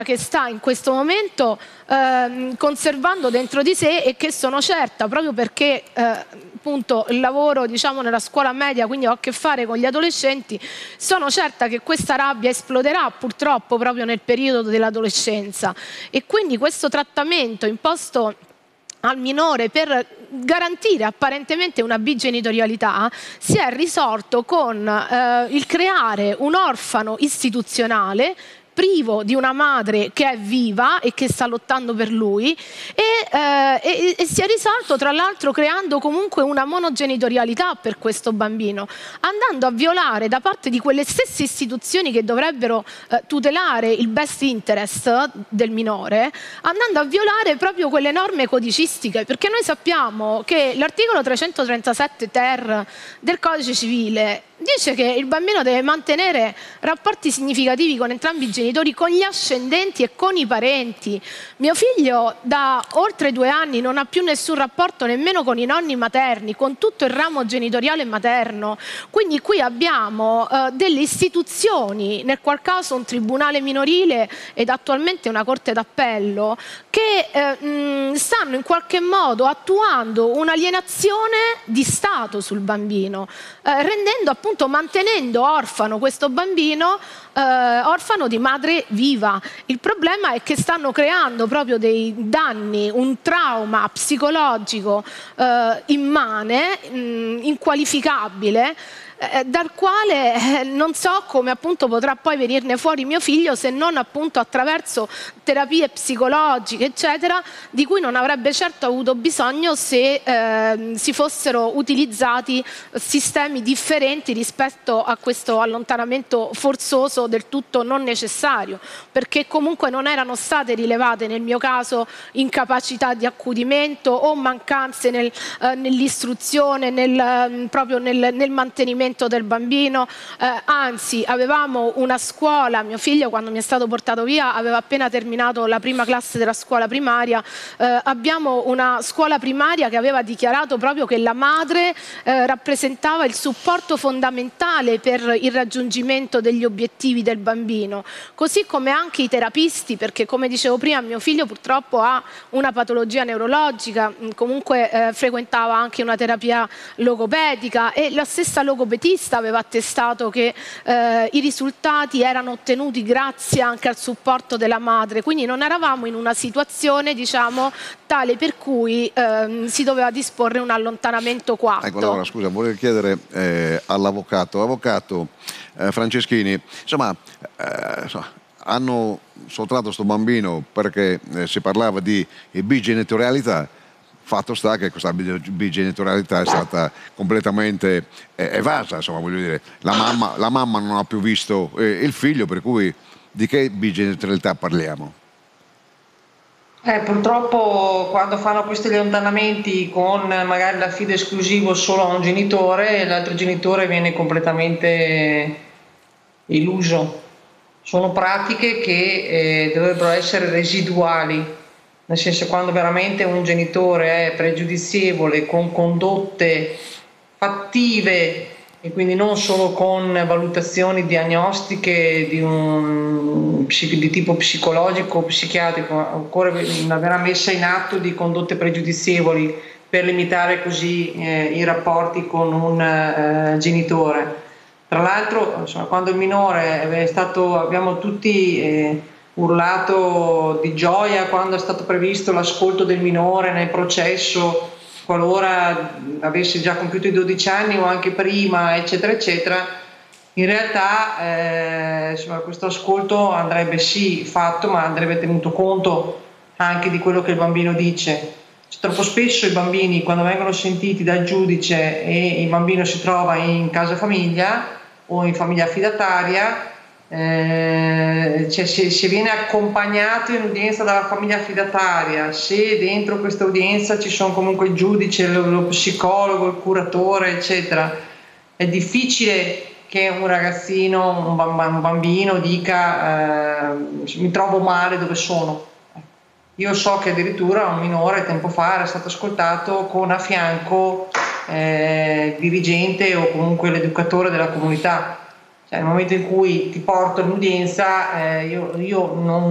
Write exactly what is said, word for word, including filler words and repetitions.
che sta in questo momento eh, conservando dentro di sé e che sono certa, proprio perché eh, appunto il lavoro diciamo nella scuola media, quindi ho a che fare con gli adolescenti, sono certa che questa rabbia esploderà purtroppo proprio nel periodo dell'adolescenza, e quindi questo trattamento imposto al minore per garantire apparentemente una bigenitorialità si è risolto con eh, il creare un orfano istituzionale privo di una madre che è viva e che sta lottando per lui, e, eh, e, e si è risolto tra l'altro creando comunque una monogenitorialità per questo bambino, andando a violare da parte di quelle stesse istituzioni che dovrebbero eh, tutelare il best interest del minore, andando a violare proprio quelle norme codicistiche, perché noi sappiamo che l'articolo trecentotrentasette ter del codice civile dice che il bambino deve mantenere rapporti significativi con entrambi i genitori, con gli ascendenti e con i parenti. Mio figlio da oltre due anni non ha più nessun rapporto nemmeno con i nonni materni, con tutto il ramo genitoriale materno. Quindi qui abbiamo eh, delle istituzioni, nel qual caso un tribunale minorile ed attualmente una corte d'appello, che eh, mh, stanno in qualche modo attuando un'alienazione di Stato sul bambino, eh, rendendo appunto mantenendo orfano questo bambino, eh, orfano di madre viva. Il problema è che stanno creando proprio dei danni, un trauma psicologico eh, immane, mh, inqualificabile, eh, dal quale eh, non so come appunto potrà poi venirne fuori mio figlio, se non appunto attraverso terapie psicologiche eccetera, di cui non avrebbe certo avuto bisogno se eh, si fossero utilizzati sistemi differenti rispetto a questo allontanamento forzoso del tutto non necessario, perché comunque non erano state rilevate nel mio caso incapacità di accudimento o mancanze nel, eh, nell'istruzione, nel, proprio nel, nel mantenimento del bambino, eh, anzi avevamo una scuola, mio figlio quando mi è stato portato via aveva appena terminato la prima classe della scuola primaria, eh, abbiamo una scuola primaria che aveva dichiarato proprio che la madre eh, rappresentava il supporto fondamentale per il raggiungimento degli obiettivi del bambino, così come anche i terapisti, perché come dicevo prima mio figlio purtroppo ha una patologia neurologica, comunque eh, frequentava anche una terapia logopedica e la stessa logopedista aveva attestato che eh, i risultati erano ottenuti grazie anche al supporto della madre, quindi non eravamo in una situazione diciamo tale per cui ehm, si doveva disporre un allontanamento coatto. Ecco, allora scusa, volevo chiedere eh, all'avvocato, avvocato eh, Franceschini, insomma, eh, insomma hanno sottratto questo bambino perché eh, si parlava di bigenitorialità. Fatto sta che questa bigenitorialità è stata completamente eh, evasa, insomma, voglio dire, la mamma, la mamma non ha più visto eh, il figlio, per cui di che bigenitorialità parliamo? Eh, purtroppo quando fanno questi allontanamenti con magari l'affido esclusivo solo a un genitore, l'altro genitore viene completamente illuso. Sono pratiche che eh, dovrebbero essere residuali. Nel senso, quando veramente un genitore è pregiudizievole con condotte fattive e quindi non solo con valutazioni diagnostiche di, un, di tipo psicologico o psichiatrico, occorre una vera messa in atto di condotte pregiudizievoli per limitare così eh, i rapporti con un eh, genitore. Tra l'altro, quando il minore è stato, abbiamo tutti eh, urlato di gioia quando è stato previsto l'ascolto del minore nel processo qualora avesse già compiuto i dodici anni o anche prima eccetera eccetera. In realtà eh, insomma, questo ascolto andrebbe sì fatto, ma andrebbe tenuto conto anche di quello che il bambino dice. Troppo spesso i bambini, quando vengono sentiti dal giudice e il bambino si trova in casa famiglia o in famiglia affidataria, Eh, cioè se, se viene accompagnato in udienza dalla famiglia affidataria, se dentro questa udienza ci sono comunque il giudice, lo, lo psicologo, il curatore eccetera, è difficile che un ragazzino, un, un bambino dica eh, mi trovo male dove sono. Io so che addirittura un minore tempo fa era stato ascoltato con a fianco eh, il dirigente o comunque l'educatore della comunità. Nel momento in cui ti porto in udienza, eh, io, io non